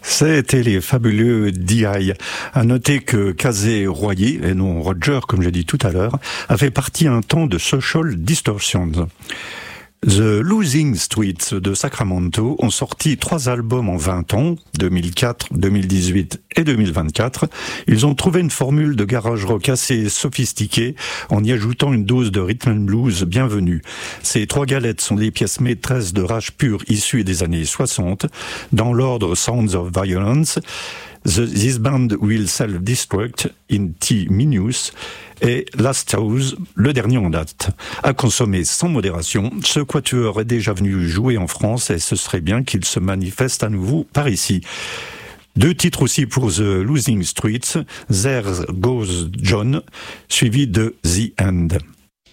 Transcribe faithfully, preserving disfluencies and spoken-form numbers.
C'était les fabuleux D I. À noter que Casey Royer, et non Roger, comme j'ai dit tout à l'heure, a fait partie un temps de Social Distortions. The Losing Streets de Sacramento ont sorti trois albums en vingt ans, deux mille quatre, deux mille dix-huit et deux mille vingt-quatre. Ils ont trouvé une formule de garage rock assez sophistiquée en y ajoutant une dose de rhythm and blues bienvenue. Ces trois galettes sont des pièces maîtresses de rage pure issues des années soixante, dans l'ordre Sounds of Violence, The, This Band Will Self-Destruct in T Minus et Last House, le dernier en date. À consommer sans modération, ce quatuor est déjà venu jouer en France et ce serait bien qu'il se manifeste à nouveau par ici. Deux titres aussi pour The Losing Streets, There Goes John, suivi de The End.